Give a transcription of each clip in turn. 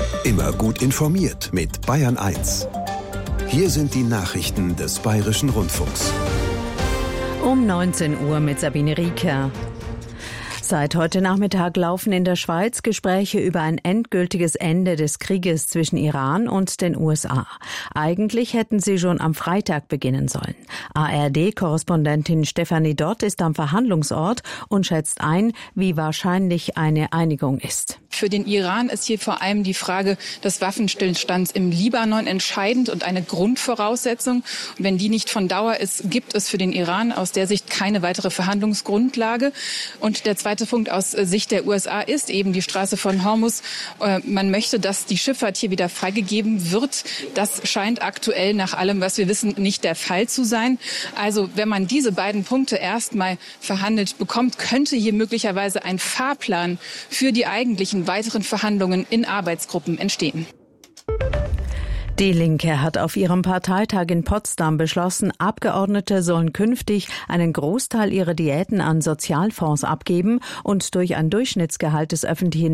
Immer gut informiert mit Bayern 1. Hier sind die Nachrichten des Bayerischen Rundfunks. Um 19 Uhr mit Sabine Rieker. Seit heute Nachmittag laufen in der Schweiz Gespräche über ein endgültiges Ende des Krieges zwischen Iran und den USA. Eigentlich hätten sie schon am Freitag beginnen sollen. ARD-Korrespondentin Stefanie Dott ist am Verhandlungsort und schätzt ein, wie wahrscheinlich eine Einigung ist. Für den Iran ist hier vor allem die Frage des Waffenstillstands im Libanon entscheidend und eine Grundvoraussetzung. Und wenn die nicht von Dauer ist, gibt es für den Iran aus der Sicht keine weitere Verhandlungsgrundlage. Und der zweite Punkt aus Sicht der USA ist eben die Straße von Hormuz. Man möchte, dass die Schifffahrt hier wieder freigegeben wird. Das scheint aktuell nach allem, was wir wissen, nicht der Fall zu sein. Also wenn man diese beiden Punkte erstmal verhandelt bekommt, könnte hier möglicherweise ein Fahrplan für die eigentlichen weiteren Verhandlungen in Arbeitsgruppen entstehen. Die Linke hat auf ihrem Parteitag in Potsdam beschlossen, Abgeordnete sollen künftig einen Großteil ihrer Diäten an Sozialfonds abgeben und durch ein Durchschnittsgehalt des öffentlichen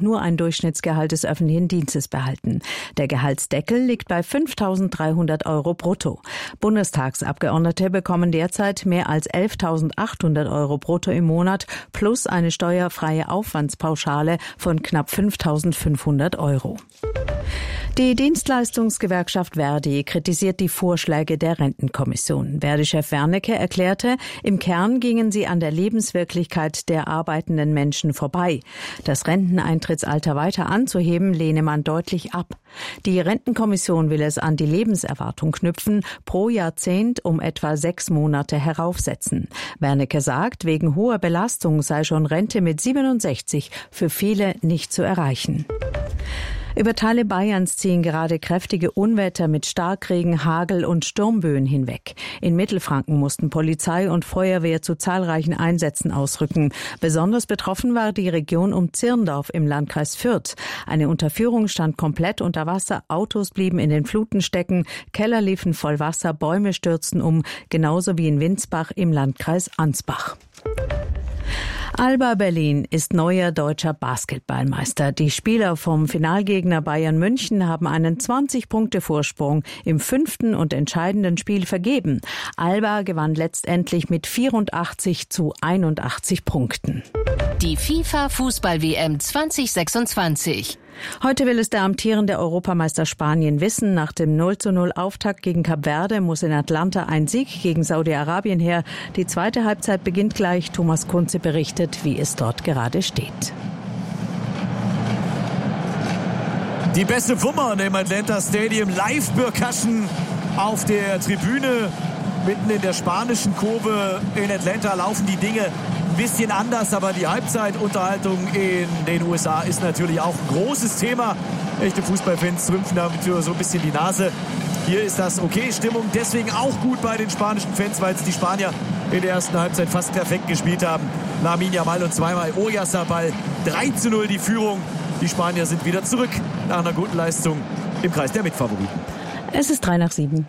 Dienstes behalten. Der Gehaltsdeckel liegt bei 5.300 € brutto. Bundestagsabgeordnete bekommen derzeit mehr als 11.800 € brutto im Monat plus eine steuerfreie Aufwandspauschale von knapp 5.500 €. Die Dienstleistungsgewerkschaft Verdi kritisiert die Vorschläge der Rentenkommission. Verdi-Chef Wernicke erklärte, im Kern gingen sie an der Lebenswirklichkeit der arbeitenden Menschen vorbei. Das Renteneintrittsalter weiter anzuheben, lehne man deutlich ab. Die Rentenkommission will es an die Lebenserwartung knüpfen, pro Jahrzehnt um etwa 6 Monate heraufsetzen. Wernicke sagt, wegen hoher Belastung sei schon Rente mit 67 für viele nicht zu erreichen. Über Teile Bayerns ziehen gerade kräftige Unwetter mit Starkregen, Hagel und Sturmböen hinweg. In Mittelfranken mussten Polizei und Feuerwehr zu zahlreichen Einsätzen ausrücken. Besonders betroffen war die Region um Zirndorf im Landkreis Fürth. Eine Unterführung stand komplett unter Wasser, Autos blieben in den Fluten stecken, Keller liefen voll Wasser, Bäume stürzten um, genauso wie in Winsbach im Landkreis Ansbach. Alba Berlin ist neuer deutscher Basketballmeister. Die Spieler vom Finalgegner Bayern München haben einen 20-Punkte-Vorsprung im 5. und entscheidenden Spiel vergeben. Alba gewann letztendlich mit 84-81 Punkten. Die FIFA-Fußball-WM 2026. Heute will es der amtierende Europameister Spanien wissen. Nach dem 0:0 Auftakt gegen Kap Verde muss in Atlanta ein Sieg gegen Saudi-Arabien her. Die zweite Halbzeit beginnt gleich. Thomas Kunze berichtet, wie es dort gerade steht. Die Bässe wummern im Atlanta Stadium. Live-Percussion auf der Tribüne. Mitten in der spanischen Kurve in Atlanta laufen die Dinge ein bisschen anders, aber die Halbzeitunterhaltung in den USA ist natürlich auch ein großes Thema. Echte Fußballfans rümpfen damit so ein bisschen die Nase. Hier ist das okay, Stimmung deswegen auch gut bei den spanischen Fans, weil es die Spanier in der ersten Halbzeit fast perfekt gespielt haben. Lamine Yamal und zweimal Oyarzabal, 3:0 die Führung. Die Spanier sind wieder zurück nach einer guten Leistung im Kreis der Mitfavoriten. Es ist 6:03.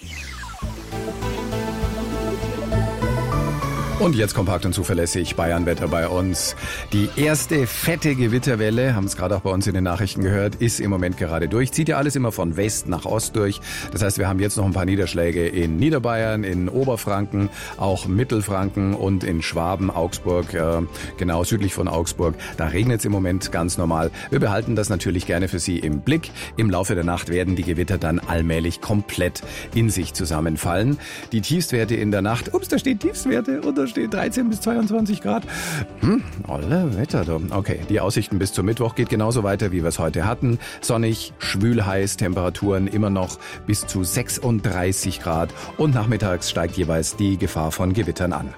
Und jetzt kompakt und zuverlässig Bayernwetter bei uns. Die erste fette Gewitterwelle, haben es gerade auch bei uns in den Nachrichten gehört, ist im Moment gerade durch. Zieht ja alles immer von West nach Ost durch. Das heißt, wir haben jetzt noch ein paar Niederschläge in Niederbayern, in Oberfranken, auch Mittelfranken und in Schwaben, Augsburg, genau südlich von Augsburg. Da regnet es im Moment ganz normal. Wir behalten das natürlich gerne für Sie im Blick. Im Laufe der Nacht werden die Gewitter dann allmählich komplett in sich zusammenfallen. Die Tiefstwerte in der Nacht, da stehen Tiefstwerte und da steht 13 bis 22 Grad. Alle Wetter da. Okay, die Aussichten bis zum Mittwoch geht genauso weiter, wie wir es heute hatten. Sonnig, schwül heiß, Temperaturen immer noch bis zu 36 Grad und nachmittags steigt jeweils die Gefahr von Gewittern an.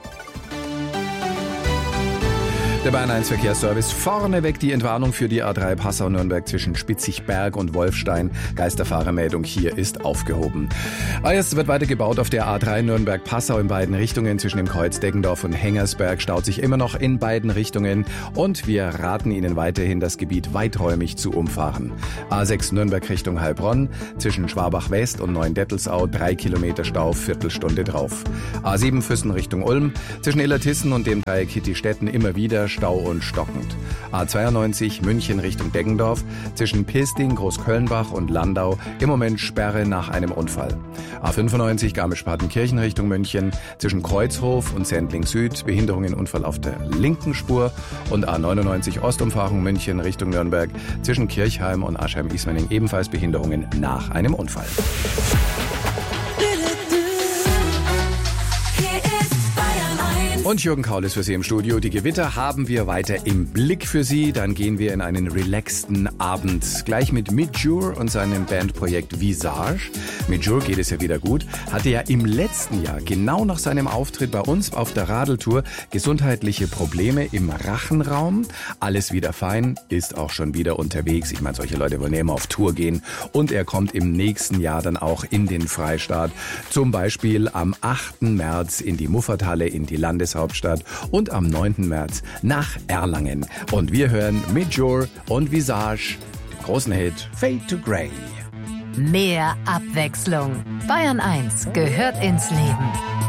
Der Bayern 1 Verkehrsservice. Vorneweg die Entwarnung für die A3 Passau-Nürnberg zwischen Spitzigberg und Wolfstein. Geisterfahrermeldung hier ist aufgehoben. Es wird weiter gebaut auf der A3 Nürnberg-Passau in beiden Richtungen. Zwischen dem Kreuz Deggendorf und Hengersberg staut sich immer noch in beiden Richtungen. Und wir raten Ihnen weiterhin, das Gebiet weiträumig zu umfahren. A6 Nürnberg Richtung Heilbronn. Zwischen Schwabach-West und Neuendettelsau 3 Kilometer Stau, Viertelstunde drauf. A7 Füssen Richtung Ulm. Zwischen Illertissen und dem Dreieck Hitti-Stetten immer wieder Stau und stockend. A92 München Richtung Deggendorf, zwischen Pisting, Großkölnbach und Landau im Moment Sperre nach einem Unfall. A95 Garmisch-Partenkirchen Richtung München, zwischen Kreuzhof und Sendling Süd Behinderungen, Unfall auf der linken Spur, und A99 Ostumfahrung München Richtung Nürnberg, zwischen Kirchheim und Aschheim-Ismaning ebenfalls Behinderungen nach einem Unfall. Und Jürgen Kaul ist für Sie im Studio. Die Gewitter haben wir weiter im Blick für Sie. Dann gehen wir in einen relaxten Abend. Gleich mit Midjour und seinem Bandprojekt Visage. Midjour geht es ja wieder gut. Hatte ja im letzten Jahr, genau nach seinem Auftritt bei uns auf der Radeltour, gesundheitliche Probleme im Rachenraum. Alles wieder fein, ist auch schon wieder unterwegs. Ich meine, solche Leute wollen ja immer auf Tour gehen. Und er kommt im nächsten Jahr dann auch in den Freistaat. Zum Beispiel am 8. März in die Muffathalle, in die Landeshauptstadt, und am 9. März nach Erlangen. Und wir hören Midjour und Visage, den großen Hit Fade to Grey. Mehr Abwechslung. Bayern 1 gehört ins Leben.